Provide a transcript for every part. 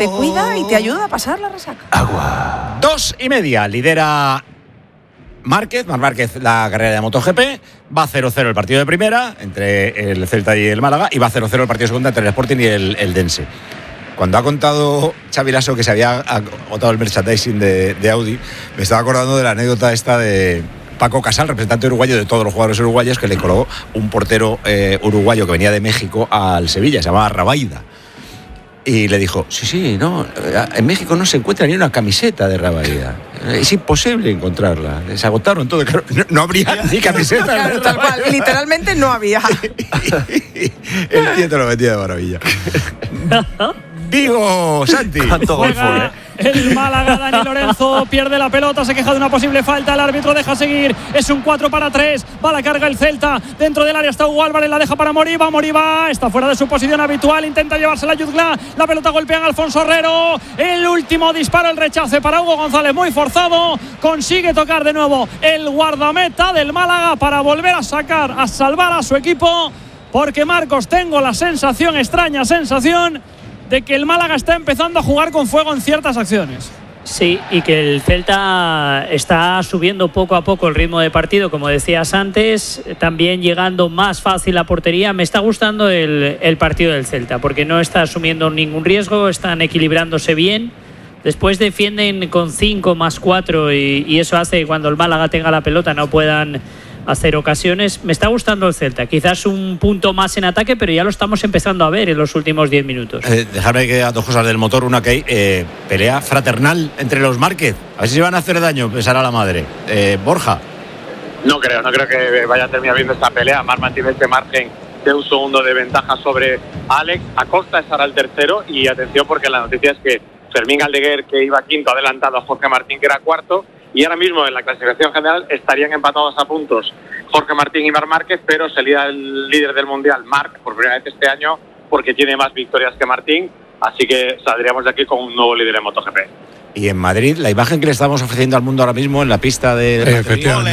te cuida y te ayuda a pasar la resaca. Agua. 2:30, lidera Marc Márquez la carrera de MotoGP, va 0-0 el partido de primera entre el Celta y el Málaga y va 0-0 el partido de segunda entre el Sporting y el Dense. Cuando ha contado Xavi Lasso que se había agotado el merchandising de Audi, me estaba acordando de la anécdota esta de Paco Casal, representante uruguayo de todos los jugadores uruguayos, que le colgó un portero uruguayo que venía de México al Sevilla, se llamaba Rabaida. Y le dijo, sí, no, en México no se encuentra ni una camiseta de Rabaida. Es imposible encontrarla. Se agotaron todo. Claro, no habría ni camiseta. Claro, tal cual, literalmente no había. El tío te lo metía de maravilla. Vigo, Santi. ¿Cuánto golfo, El Málaga, Dani Lorenzo pierde la pelota, se queja de una posible falta, el árbitro deja seguir, es un 4-3, va a la carga el Celta, dentro del área está Hugo Álvarez, la deja para Moriba, está fuera de su posición habitual, intenta llevársela a Yuzglá, la pelota golpea a Alfonso Herrero, el último disparo, el rechace para Hugo González, muy forzado, consigue tocar de nuevo el guardameta del Málaga para volver a salvar a su equipo, porque Marcos, tengo la sensación, extraña sensación, de que el Málaga está empezando a jugar con fuego en ciertas acciones. Sí, y que el Celta está subiendo poco a poco el ritmo de partido, como decías antes, también llegando más fácil a portería. Me está gustando el partido del Celta, porque no está asumiendo ningún riesgo, están equilibrándose bien. Después defienden con 5 más 4 y eso hace que cuando el Málaga tenga la pelota no puedan hacer ocasiones. Me está gustando el Celta, quizás un punto más en ataque, pero ya lo estamos empezando a ver en los últimos 10 minutos. Dejarme que a dos cosas del motor. Una, que hay pelea fraternal entre los Márquez, a ver si se van a hacer daño, pensará la madre. Borja. No creo que vaya a terminar viendo esta pelea. Marc mantiene este margen de un segundo de ventaja sobre Alex. Acosta estará el tercero, y atención porque la noticia es que Fermín Galdeguer, que iba quinto, ha adelantado a Jorge Martín, que era cuarto. Y ahora mismo en la clasificación general estarían empatados a puntos Jorge Martín y Marc Márquez, pero sería el líder del Mundial Marc por primera vez este año, porque tiene más victorias que Martín, así que saldríamos de aquí con un nuevo líder en MotoGP. Y en Madrid, la imagen que le estamos ofreciendo al mundo ahora mismo en la pista de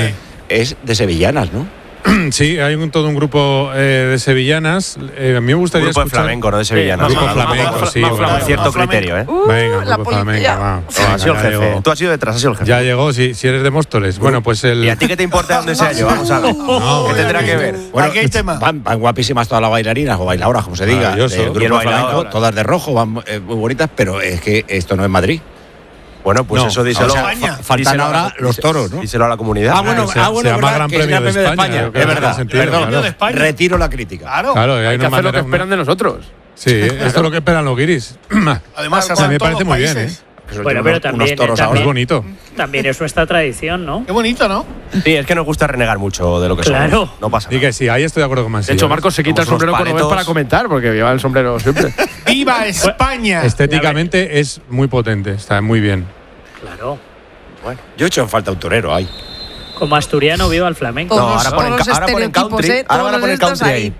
es de sevillanas, ¿no? Sí, hay todo un grupo de sevillanas. A mí me gustaría grupo escuchar... de flamenco, no de sevillanas. Grupo flamenco, sí. Con cierto criterio, ¿eh? Venga, grupo flamenco, va. Ha sido el jefe. Tú has sido detrás, has sido el jefe. Ya llegó, si eres de Móstoles. Bueno, pues el... ¿Y a ti qué te importa dónde sea yo? Vamos a ver. ¿Qué tendrá que ver? Bueno, aquí hay tema. Van guapísimas todas las bailarinas, o bailadoras, como se diga. Del grupo flamenco, todas de rojo, van muy bonitas, pero es que esto no es Madrid. Bueno, pues eso díselo. Faltan ahora los toros, ¿no? Díselo a la comunidad. Se llama Gran Premio de España. Es verdad, perdón, retiro la crítica. Claro, hay que hacer lo que esperan de nosotros. Sí, esto es lo que esperan los guiris. Además, a mí me parece muy bien, ¿eh? Bueno, pero también es bonito. También es nuestra tradición, ¿no? Qué bonito, ¿no? Sí, es que nos gusta renegar mucho de lo que Claro. somos. No pasa nada. Y que sí, ahí estoy de acuerdo con Mansilla. De hecho, Marcos se quita el sombrero cuando ves para comentar, porque lleva el sombrero siempre. ¡Viva España! Estéticamente es muy potente, está muy bien. Claro. Bueno, yo he hecho en falta un torero ahí. Como asturiano, viva el flamenco. No, ahora ponen country. Ahora van a poner country ahí.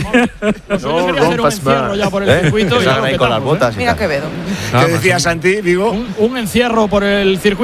No rompas más. Ya por el circuito y ahí con las botas. Mira qué vedo. ¿Qué decía Santi, Vigo? Un encierro por el circuito.